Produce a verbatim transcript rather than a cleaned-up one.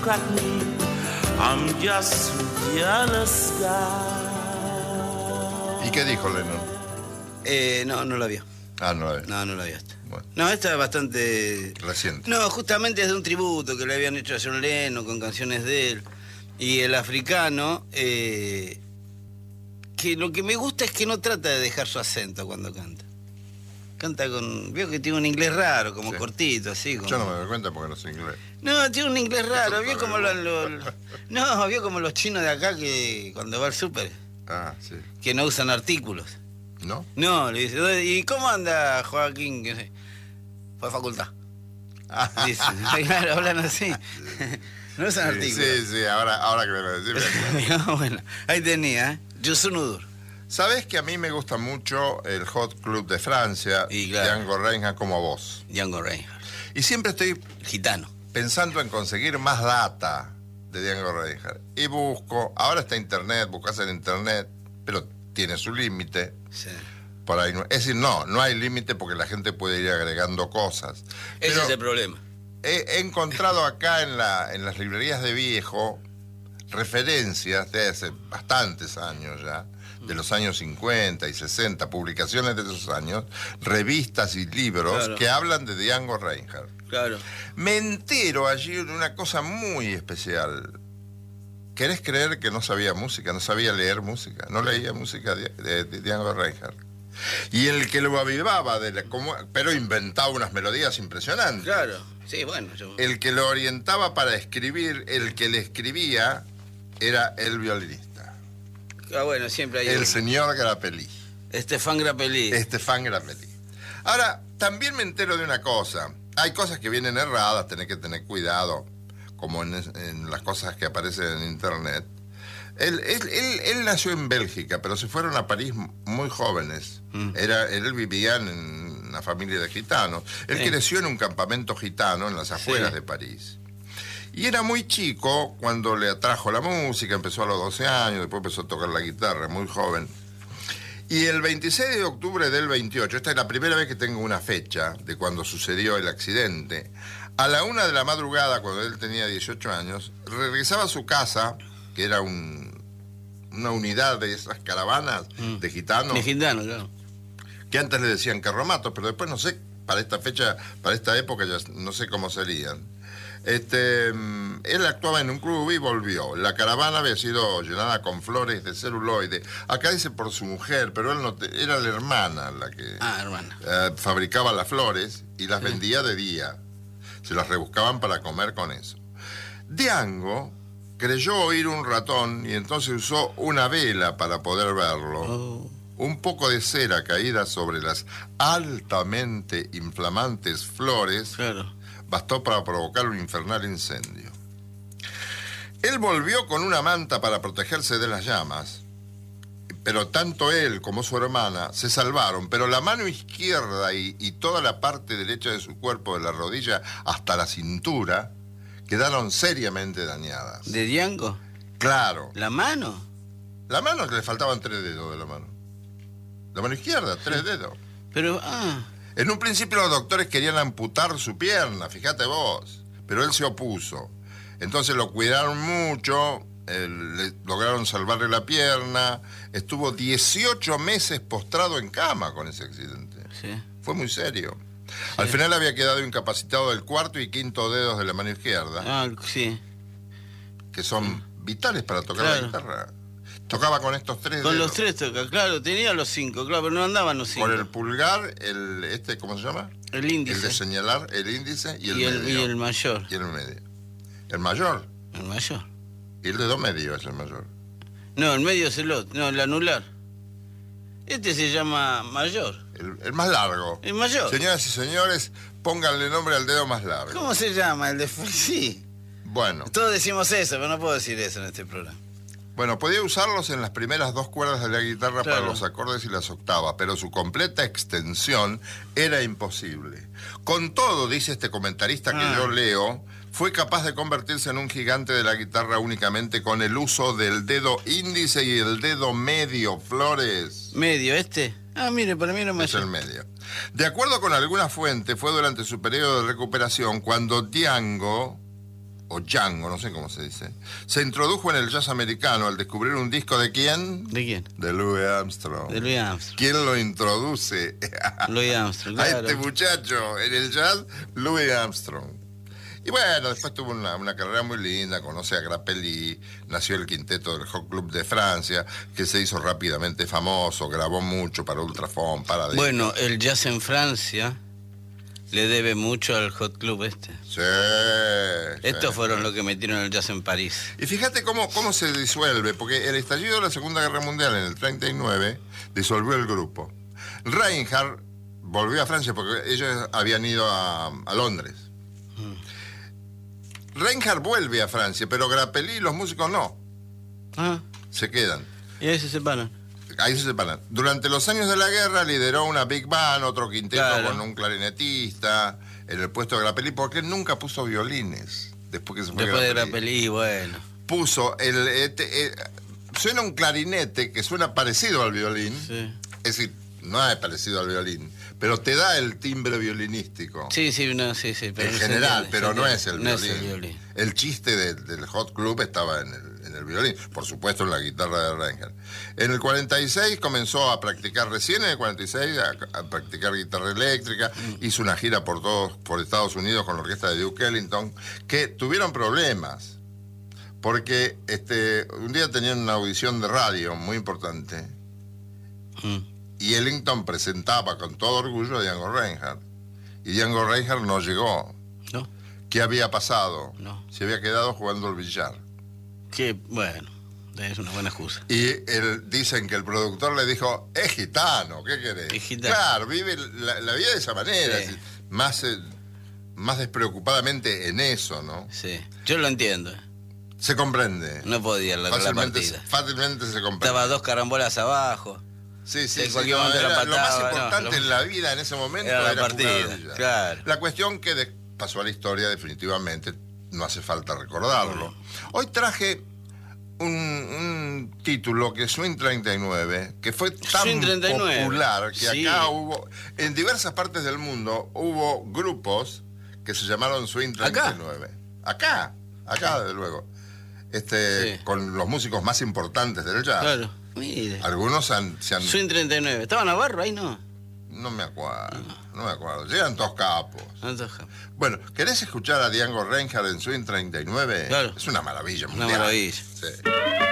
crack me. I'm just a jealous guy. ¿Y qué dijo Lennon? Eh, no, no la vio. Ah, no la vio. No, no la vio esta. Bueno. No, esta es bastante... Reciente. No, justamente es de un tributo que le habían hecho a John Lennon con canciones de él. Y el africano, eh, que lo que me gusta es que no trata de dejar su acento cuando canta. Canta con... Veo que tiene un inglés raro, como sí. cortito, así. Como... Yo no me doy cuenta porque no sé inglés. No, tiene un inglés raro. Eso Vio como los, los... No, vio como los chinos de acá que cuando va al súper, Ah, sí. que no usan artículos. ¿No? No, le dice, ¿y cómo anda Joaquín? Fue a facultad. Ah. Dice, claro, hablan así. No usan Sí, artículos. sí, sí, ahora, ahora que me lo decís. No, bueno, ahí tenía, ¿eh? Yusunudur. ¿Sabés que a mí me gusta mucho el Hot Club de Francia, Y claro. Django Reinhardt como vos? Django Reinhardt. Y siempre estoy Gitano. pensando en conseguir más data de Django Reinhardt. Y busco, ahora está internet, buscas en internet, pero tiene su límite. Sí. Por ahí no, es decir, no, no hay límite porque la gente puede ir agregando cosas. Ese Pero es el problema. he, he encontrado acá en, la, en las librerías de viejo referencias de hace bastantes años ya, de los años cincuenta y sesenta, publicaciones de esos años, revistas y libros Claro. que hablan de Django Reinhardt. Claro. Me entero allí de una cosa muy especial. ¿Querés creer que no sabía música? No sabía leer música. No leía música de, de, de Django Reinhardt. Y el que lo avivaba, de la, como, pero inventaba unas melodías impresionantes. Claro. Sí, bueno. Yo... El que lo orientaba para escribir, el que le escribía, era el violinista. Ah, bueno, siempre hay... El uno. señor Grappelli. Estefan Grappelli. Estefan Grappelli. Ahora, también me entero de una cosa. Hay cosas que vienen erradas, tenés que tener cuidado, como en, en las cosas que aparecen en internet. Él, él, él, él nació en Bélgica, pero se fueron a París muy jóvenes. Mm. Era, él vivía en una familia de gitanos. Él sí. creció en un campamento gitano en las afueras sí. de París. Y era muy chico cuando le atrajo la música, empezó a los doce años, después empezó a tocar la guitarra, muy joven. Y el veintiséis de octubre del veintiocho, esta es la primera vez que tengo una fecha de cuando sucedió el accidente, a la una de la madrugada, cuando él tenía dieciocho años, regresaba a su casa, que era un, una unidad de esas caravanas mm. de gitanos. De gitanos, claro. Que antes le decían carromatos, pero después no sé, para esta fecha, para esta época ya no sé cómo serían. Este, él actuaba en un club y volvió. La caravana había sido llenada con flores de celuloide. Acá dice por su mujer, pero él no te, era la hermana la que ah, hermana. Eh, fabricaba las flores y las vendía de día. Se las rebuscaban para comer con eso. Django creyó oír un ratón y entonces usó una vela para poder verlo. Oh. Un poco de cera caída sobre las altamente inflamantes flores. Claro. Bastó para provocar un infernal incendio. Él volvió con una manta para protegerse de las llamas, pero tanto él como su hermana se salvaron, pero la mano izquierda y, y toda la parte derecha de su cuerpo, de la rodilla hasta la cintura, quedaron seriamente dañadas. ¿De Django? Claro. ¿La mano? La mano, que le faltaban tres dedos de la mano. La mano izquierda, tres sí. dedos. Pero, ah... En un principio los doctores querían amputar su pierna, fíjate vos, pero él se opuso. Entonces lo cuidaron mucho, eh, le lograron salvarle la pierna, estuvo dieciocho meses postrado en cama con ese accidente. Sí. Fue muy serio. Sí. Al final había quedado incapacitado del cuarto y quinto dedos de la mano izquierda. Ah, sí. Que son sí. vitales para tocar claro. la guitarra. Tocaba con estos tres Con dedos. los tres toca, claro, tenía los cinco, claro, pero no andaban los cinco. Con el pulgar, el este, ¿cómo se llama? El índice. El de señalar, el índice y el y el, medio. Y el mayor. Y el medio. ¿El mayor? El mayor. Y el dedo medio es el mayor. No, el medio es el otro, no, el anular. Este se llama mayor. El, el más largo. El mayor. Señoras y señores, pónganle nombre al dedo más largo. ¿Cómo se llama? El de... Sí. Bueno. Todos decimos eso, pero no puedo decir eso en este programa. Bueno, podía usarlos en las primeras dos cuerdas de la guitarra claro. para los acordes y las octavas, pero su completa extensión era imposible. Con todo, dice este comentarista que ah. yo leo, fue capaz de convertirse en un gigante de la guitarra únicamente con el uso del dedo índice y el dedo medio, Flores. ¿Medio este? Ah, mire, para mí no me... Es el medio. De acuerdo con alguna fuente, fue durante su periodo de recuperación cuando Django o Django, no sé cómo se dice, se introdujo en el jazz americano al descubrir un disco de quién? ¿De quién? De Louis Armstrong. De Louis Armstrong. ¿Quién lo introduce? Louis Armstrong, A claro. este muchacho en el jazz, Louis Armstrong. Y bueno, después tuvo una, una carrera muy linda, conoce a Grappelli, nació el quinteto del Hot Club de Francia, que se hizo rápidamente famoso, grabó mucho para Ultrafon, para... Bueno, el jazz en Francia le debe mucho al Hot Club este. Sí. Estos sí. fueron los que metieron el jazz en París. Y fíjate cómo, cómo se disuelve, porque el estallido de la Segunda Guerra Mundial en el treinta y nueve disolvió el grupo. Reinhardt volvió a Francia porque ellos habían ido a, a Londres. Mm. Reinhardt vuelve a Francia, pero Grappelli y los músicos no. Ah, Se quedan. y ahí se separan. Ahí se separan. Durante los años de la guerra lideró una big band, otro quinteto Claro. con un clarinetista en el puesto de Grappelli, porque él nunca puso violines. Después que se fue Después de Grappelli. Grappelli, bueno. Puso el, este, eh, suena un clarinete que suena parecido al violín. Sí. Es decir, no es parecido al violín, pero te da el timbre violinístico. Sí, sí, no, sí, sí. Pero En no se general, entiende, pero se no entiende. es el No violín. es el violín. El chiste de- del Hot Club estaba en el, en el violín, por supuesto en la guitarra de Reinhardt. En el cuarenta y seis comenzó a practicar, recién en el cuarenta y seis, a, a practicar guitarra eléctrica, Mm. hizo una gira por todos, por Estados Unidos con la orquesta de Duke Ellington, que tuvieron problemas, porque este, un día tenían una audición de radio muy importante, Mm. y Ellington presentaba con todo orgullo a Django Reinhardt, y Django Reinhardt no llegó. ¿No? ¿Qué había pasado? No. Se había quedado jugando al billar. Que, bueno, es una buena excusa. Y él, dicen que el productor le dijo, es gitano, ¿qué querés? Es gitano. Claro, vive la, la vida de esa manera, Sí. es decir, más, eh, más despreocupadamente en eso, ¿no? Sí, yo lo entiendo. Se comprende. No podía la, la fácilmente, se- partida. fácilmente se comprende. Estaba dos carambolas abajo. Sí, sí, en sí, cualquier no, momento era- la lo más pataba, no, importante lo- en la vida en ese momento Era era, la jugar al partida, billar. claro. La cuestión que de- pasó a la historia definitivamente, no hace falta recordarlo. Hoy traje un, un título que es Swing treinta y nueve, que fue tan Swing treinta y nueve, popular que sí. acá hubo, en diversas partes del mundo, hubo grupos que se llamaron Swing treinta y nueve. Acá, acá, desde luego. Este, Sí. con los músicos más importantes del jazz. Claro, mire. Algunos han- se han... Swing treinta y nueve. ¿Estaba Navarro ahí, no? No me acuerdo, no me acuerdo. Llegan todos capos. Entonces, Bueno, ¿querés escuchar a Django Reinhardt en Swing treinta y nueve? Claro. Es una maravilla Una mundial. maravilla. Sí.